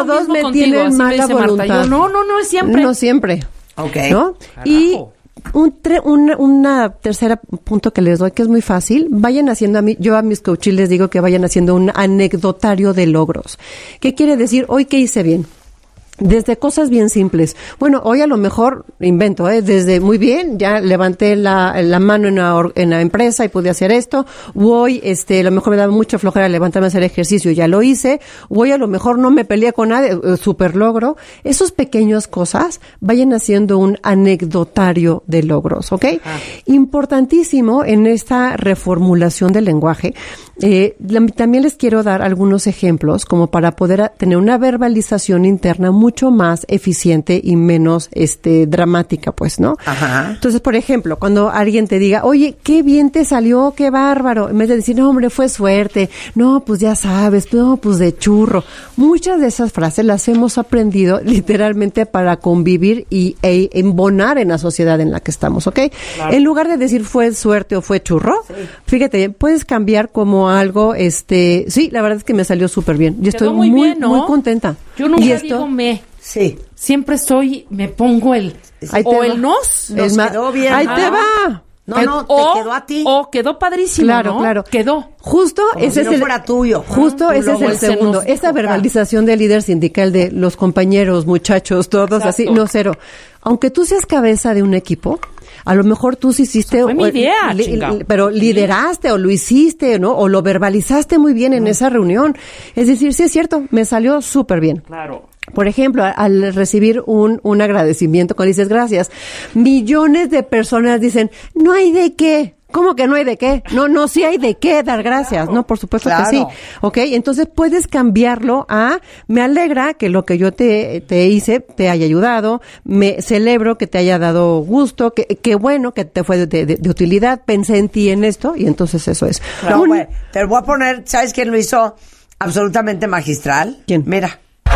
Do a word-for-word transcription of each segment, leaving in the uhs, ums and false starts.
Pero dos me contigo, tienen mala me voluntad. Marta. Yo, no, no, no, es siempre. No siempre. Ok. ¿No? Carajo. Y un tre- una, una tercera punto que les doy, que es muy fácil, vayan haciendo a mí, yo a mis coaches les digo que vayan haciendo un anecdotario de logros. ¿Qué quiere decir? Hoy, ¿qué hice bien? Desde cosas bien simples. Bueno, hoy a lo mejor invento, ¿eh? Desde muy bien, ya levanté la, la mano en la, or- en la empresa y pude hacer esto. O hoy, este, a lo mejor me daba mucha flojera levantarme a hacer ejercicio, ya lo hice. O hoy a lo mejor no me peleé con nadie, eh, super logro. Esas pequeñas cosas vayan haciendo un anecdotario de logros, ¿ok? Ah. Importantísimo en esta reformulación del lenguaje. Eh, la, también les quiero dar algunos ejemplos como para poder a, tener una verbalización interna mucho más eficiente y menos este dramática, pues, ¿no? Ajá. Entonces, por ejemplo, cuando alguien te diga, oye, qué bien te salió, qué bárbaro, en vez de decir, no, hombre, fue suerte, no, pues ya sabes, no, pues de churro. Muchas de esas frases las hemos aprendido literalmente para convivir y e, embonar en la sociedad en la que estamos, ¿ok? Claro. En lugar de decir fue suerte o fue churro, sí. Fíjate, puedes cambiar como algo, este, sí, la verdad es que me salió súper bien. Yo estoy muy, muy, bien, ¿no? Muy contenta. Yo nunca y esto, digo me. Sí. Siempre soy, me pongo el, ahí o va. el nos. Nos ma- quedó bien. Ahí Ajá. te va. No, no, te o, quedó a ti. O quedó padrísimo, Claro, ¿no? claro. Quedó. Justo Como ese si es no el fuera tuyo. Justo Ah, ese es el segundo. Esa verbalización del líder sindical de los compañeros, muchachos, todos Exacto. así, no cero. Aunque tú seas cabeza de un equipo, a lo mejor tú sí hiciste, fue mi idea, li, chingao. li, pero lideraste o lo hiciste, ¿no? O lo verbalizaste muy bien en mm. esa reunión. Es decir, sí es cierto, me salió súper bien. Claro. Por ejemplo, al recibir un, un agradecimiento, cuando dices gracias, millones de personas dicen, no hay de qué. ¿Cómo que no hay de qué? No, no, sí hay de qué dar gracias, claro, ¿no? Por supuesto claro. que sí. ¿Ok? Entonces puedes cambiarlo a, me alegra que lo que yo te, te hice te haya ayudado, me celebro que te haya dado gusto, que, que bueno que te fue de, de, de utilidad, pensé en ti en esto, y entonces eso es. No, Un, bueno, te lo voy a poner, ¿sabes quién lo hizo absolutamente magistral? ¿Quién? Mira.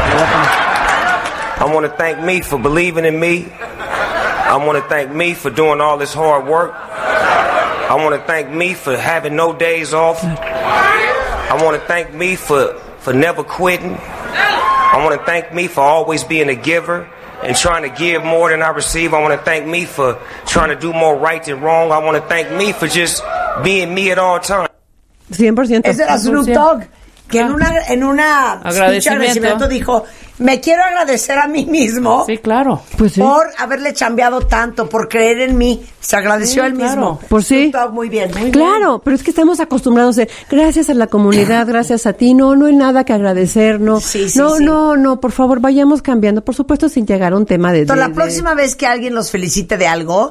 I want to thank me for believing in me. I want to thank me for doing all this hard work. I want to thank me for having no days off. I want to thank me for, for never quitting. I want to thank me for always being a giver and trying to give more than I receive. I want to thank me for trying to do more right than wrong. I want to thank me for just being me at all times. cien por ciento. Ese era Snoop Dogg, que en una, en una agradecimiento dijo, me quiero agradecer a mí mismo. Sí, claro. Pues sí. Por haberle chambeado tanto, por creer en mí. Se agradeció sí, él claro. mismo. Pues sí. Snoop Dogg, muy bien. Muy claro, bien. pero es que estamos acostumbrados de, gracias a la comunidad, gracias a ti, no, no hay nada que agradecer, no. Sí, sí, no, sí. no, no, por favor, vayamos cambiando, por supuesto, sin llegar a un tema de... Entonces, de la próxima de... vez que alguien los felicite de algo,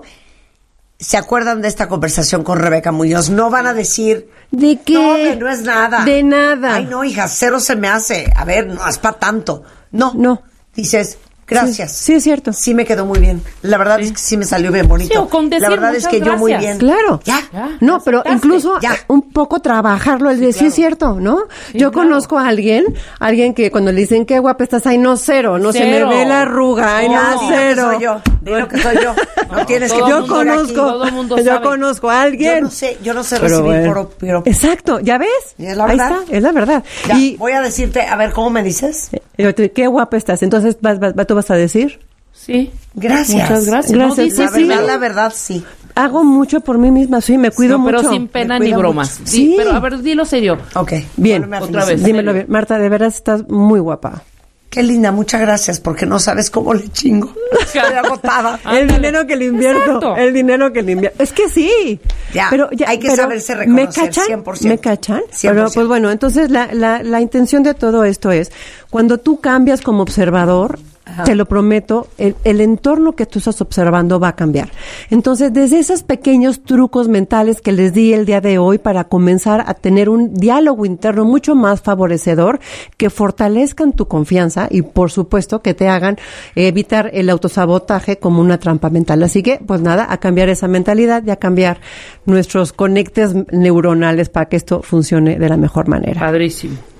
¿se acuerdan de esta conversación con Rebeca Muñoz? No van a decir... ¿De qué? No, de no es nada. De nada. Ay, no, hija, cero se me hace. A ver, no es para tanto. No. No. Dices, gracias. Sí, sí, es cierto. Sí me quedó muy bien. La verdad sí. es que sí me salió bien bonito. Sí, o con decir La verdad es que gracias. yo muy bien. Claro. Ya. ya no, ya pero aceptaste. incluso ya. un poco trabajarlo, el sí, decir claro. es cierto, ¿no? Sí, yo claro. conozco a alguien, alguien que cuando le dicen qué guapa estás, ay, no, cero, no Cero. se me ve la arruga, ay, Ya, no, dilo que cero. soy yo. Dilo que soy yo. No, No, tienes que todo Yo mundo poner conozco, aquí. todo mundo yo sabe. conozco a alguien. Yo no sé, yo no sé Pero recibir bueno. poro- piropos. Exacto, ¿ya ves? Es la Ahí verdad. está, es la verdad. Ya, Y voy a decirte, a ver, ¿cómo me dices? yo te- qué guapa estás. Entonces, vas, vas, vas- tú vas a decir, Sí. Gracias. Muchas gracias. Gracias. No, dice La Sí, verdad, sí. la verdad, sí. hago mucho por mí misma, sí, me cuido No, pero mucho. sin pena Me ni cuido bromas. mucho. Sí, Sí. pero a ver, dilo serio. Ok. Bien, Vuélveme a otra felicitar. vez. Dímelo bien. Marta, de veras estás muy guapa. Qué linda, muchas gracias, porque no sabes cómo le chingo. Estoy agotada. El Ándale. dinero que le invierto. Exacto. El dinero que le invierto. Es que sí. Ya, pero ya hay que pero saberse reconocer, ¿me cachan? cien por ciento. ¿Me cachan? cien por Pero, ciento. pues bueno, entonces la, la, la intención de todo esto es, cuando tú cambias como observador, Ajá. te lo prometo, el, el entorno que tú estás observando va a cambiar. Entonces, desde esos pequeños trucos mentales que les di el día de hoy para comenzar a tener un diálogo interno mucho más favorecedor, que fortalezcan tu confianza y, por supuesto, que te hagan evitar el autosabotaje como una trampa mental. Así que, pues nada, a cambiar esa mentalidad y a cambiar nuestros conectes neuronales para que esto funcione de la mejor manera. Padrísimo.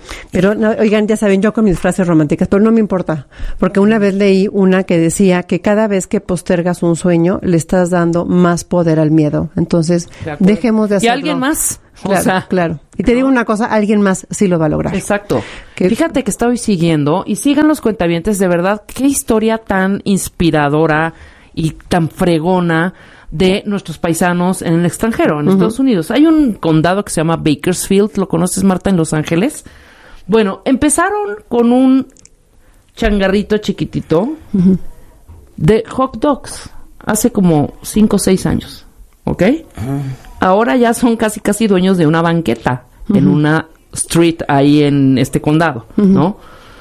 Pero, no, oigan, ya saben, yo con mis frases románticas, pero no me importa, porque una vez leí una que decía que cada vez que postergas un sueño, le estás dando más poder al miedo. Entonces, de dejemos de hacerlo. ¿Y alguien más? Claro, o sea, claro. Y te ¿no? digo una cosa, alguien más sí lo va a lograr. Exacto. Que, Fíjate que estoy siguiendo, y sigan los cuentavientes, de verdad, qué historia tan inspiradora y tan fregona de nuestros paisanos en el extranjero, en uh-huh. Estados Unidos. Hay un condado que se llama Bakersfield, ¿lo conoces, Marta, en Los Ángeles? Bueno, empezaron con un changarrito chiquitito uh-huh. de hot dogs hace como cinco o seis años, ¿ok? Uh-huh. Ahora ya son casi casi dueños de una banqueta uh-huh. en una street ahí en este condado, uh-huh. ¿no?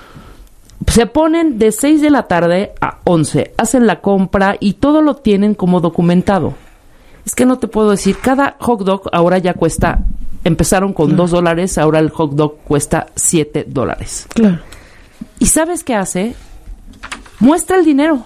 Se ponen de seis de la tarde a once, hacen la compra y todo lo tienen como documentado. Es que no te puedo decir, cada hot dog ahora ya cuesta, empezaron con claro. dos dólares, ahora el hot dog cuesta siete dólares. Claro. ¿Y sabes qué hace? Muestra el dinero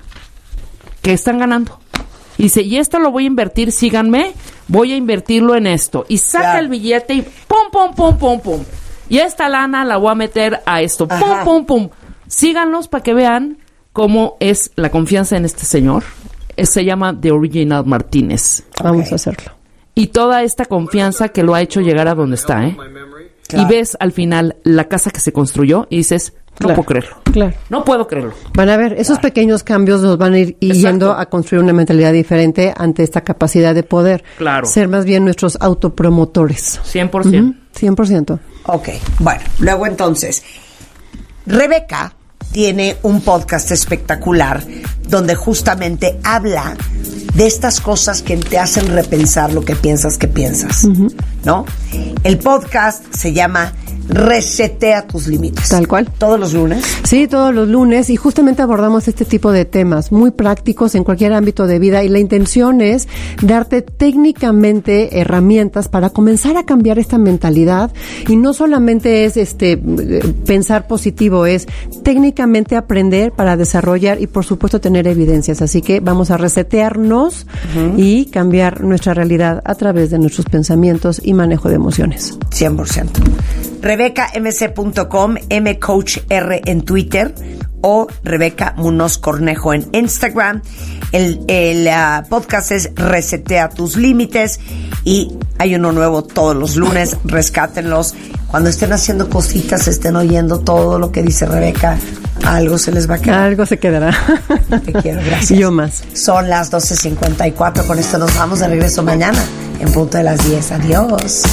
que están ganando. Y dice, y esto lo voy a invertir, síganme, voy a invertirlo en esto. Y saca claro. el billete y pum, pum, pum, pum, pum. Y esta lana la voy a meter a esto. Ajá. Pum, pum, pum. Síganlos para que vean cómo es la confianza en este señor. Se llama The Original Martínez. Vamos okay. a hacerlo. Y toda esta confianza que lo ha hecho llegar a donde está, ¿eh? Claro. Y ves al final la casa que se construyó y dices, no claro. puedo creerlo. Claro. No puedo creerlo. Van a ver, esos claro. pequeños cambios nos van a ir yendo a construir una mentalidad diferente ante esta capacidad de poder. Claro. Ser más bien nuestros autopromotores. cien por ciento. Uh-huh. cien por ciento. Ok, bueno, luego entonces, Rebeca tiene un podcast espectacular donde justamente habla de estas cosas que te hacen repensar lo que piensas que piensas, uh-huh. ¿no? El podcast se llama Resetea tus límites. Tal cual. ¿Todos los lunes? Sí, todos los lunes, y justamente abordamos este tipo de temas muy prácticos en cualquier ámbito de vida, y la intención es darte técnicamente herramientas para comenzar a cambiar esta mentalidad, y no solamente es este pensar positivo, es técnicamente aprender para desarrollar y por supuesto tener evidencias. Así que vamos a resetearnos uh-huh. y cambiar nuestra realidad a través de nuestros pensamientos y manejo de emociones. cien por ciento. Rebeca M C punto com, mcoachr en Twitter o Rebeca Munoz Cornejo en Instagram. El, el uh, podcast es Resetea tus límites, y hay uno nuevo todos los lunes. Rescátenlos. Cuando estén haciendo cositas, estén oyendo todo lo que dice Rebeca, algo se les va a quedar. Algo se quedará. Te quiero, gracias. Yo más. Son las doce cincuenta y cuatro. Con esto nos vamos de regreso mañana en punto de las diez. Adiós.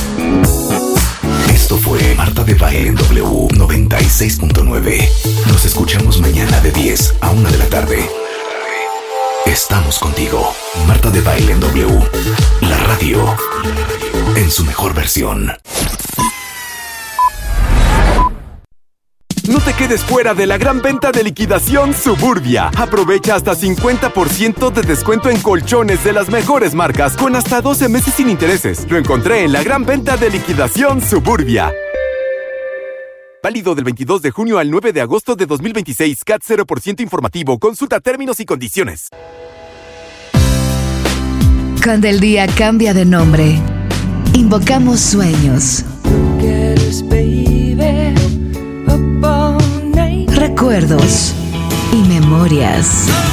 Esto fue Marta de Baile en W noventa y seis punto nueve. Nos escuchamos mañana de diez a una de la tarde. Estamos contigo. Marta de Baile en W. La radio en su mejor versión. No te quedes fuera de la gran venta de liquidación Suburbia. Aprovecha hasta cincuenta por ciento de descuento en colchones de las mejores marcas con hasta doce meses sin intereses. Lo encontré en la gran venta de liquidación Suburbia. Válido del veintidós de junio al nueve de agosto de dos mil veintiséis. C A T cero por ciento informativo. Consulta términos y condiciones. Cuando el día cambia de nombre, invocamos sueños, recuerdos y memorias.